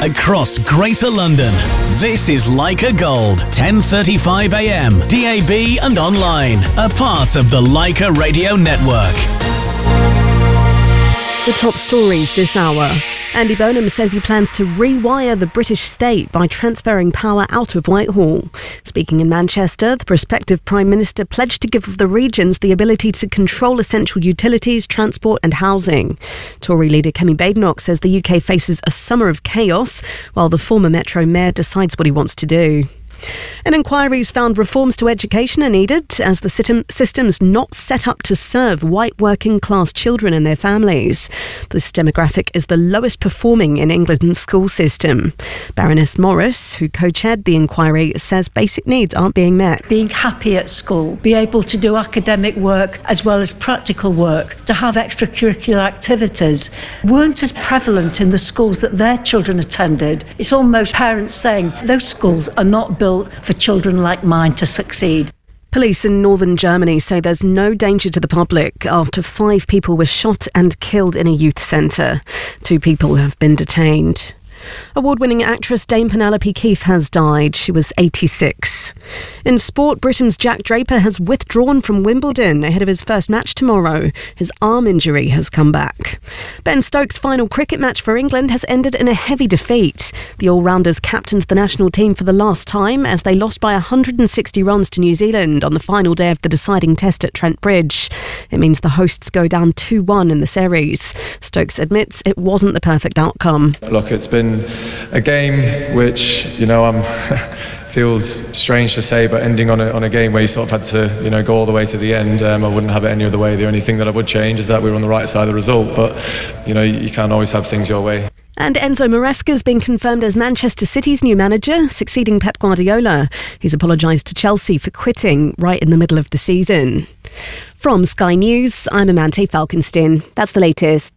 across Greater London. This is Leica Gold, 10:35 a.m, DAB and online. A part of the Leica Radio Network. The top stories this hour. Andy Bonham says he plans to rewire the British state by transferring power out of Whitehall. Speaking in Manchester, the prospective Prime Minister pledged to give the regions the ability to control essential utilities, transport and housing. Tory leader Kemi Badenoch says the UK faces a summer of chaos while the former Metro Mayor decides what he wants to do. An inquiry's found reforms to education are needed as the system's not set up to serve white working class children and their families. This demographic is the lowest performing in England's school system. Baroness Morris, who co-chaired the inquiry, says basic needs aren't being met. Being happy at school, be able to do academic work as well as practical work, to have extracurricular activities, weren't as prevalent in the schools that their children attended. It's almost parents saying those schools are not built for children like mine to succeed. Police in northern Germany say there's no danger to the public after 5 people were shot and killed in a youth centre. 2 people have been detained. Award-winning actress Dame Penelope Keith has died. She was 86. In sport, Britain's Jack Draper has withdrawn from Wimbledon ahead of his first match tomorrow. His arm injury has come back. Ben Stokes' final cricket match for England has ended in a heavy defeat. The all-rounders captained the national team for the last time as they lost by 160 runs to New Zealand on the final day of the deciding test at Trent Bridge. It means the hosts go down 2-1 in the series. Stokes admits it wasn't the perfect outcome. Look, it's been a game which, feels strange to say, but ending on a game where you sort of had to, go all the way to the end, I wouldn't have it any other way. The only thing that I would change is that we were on the right side of the result, but, you can't always have things your way. And Enzo Maresca's been confirmed as Manchester City's new manager, succeeding Pep Guardiola. He's apologised to Chelsea for quitting right in the middle of the season. From Sky News, I'm Amante Falkenstein. That's the latest.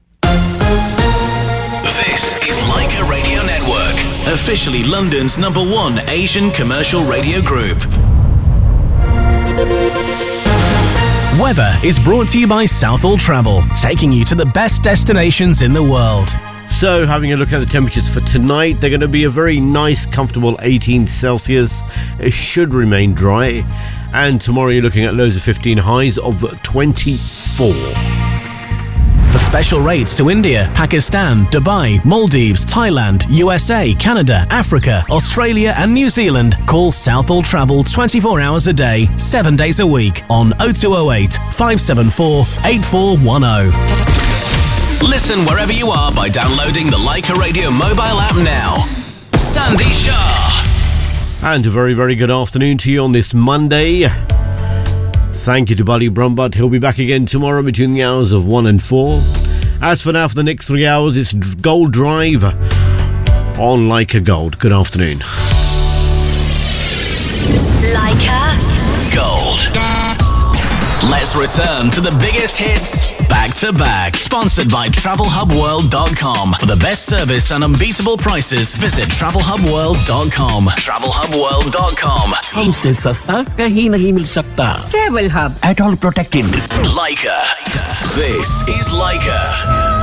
This is Leica Radio Network, officially London's #1 Asian commercial radio group. Weather is brought to you by Southall Travel, taking you to the best destinations in the world. So, having a look at the temperatures for tonight, they're going to be a very nice, comfortable 18 Celsius. It should remain dry. And tomorrow you're looking at lows of 15, highs of 24. For special rates to India, Pakistan, Dubai, Maldives, Thailand, USA, Canada, Africa, Australia and New Zealand, call Southall Travel 24 hours a day, 7 days a week on 0208 574 8410. Listen wherever you are by downloading the Leica Radio mobile app now. Sandy Shah. And a very, very good afternoon to you on this Monday. Thank you to Buddy Brumbut. He'll be back again tomorrow between the hours of 1 and 4. As for now, for the next 3 hours, it's Gold Drive on Leica Gold. Good afternoon. Leica Gold. Let's return to the biggest hits back to back. Sponsored by TravelHubWorld.com. For the best service and unbeatable prices, visit TravelHubWorld.com. TravelHubWorld.com. हमसे सस्ता कहीं नहीं मिल सकता. Travel Hub. At all protected. Leica. This is Leica.